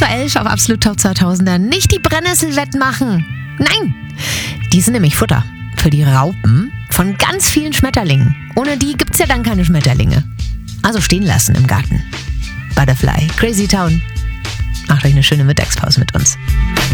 2011 auf Absolut Top 2000er nicht die Brennnessel wettmachen. Nein, die sind nämlich Futter für die Raupen von ganz vielen Schmetterlingen. Ohne die gibt's ja dann keine Schmetterlinge. Also stehen lassen im Garten. Butterfly, Crazy Town. Macht euch eine schöne Mittagspause mit uns.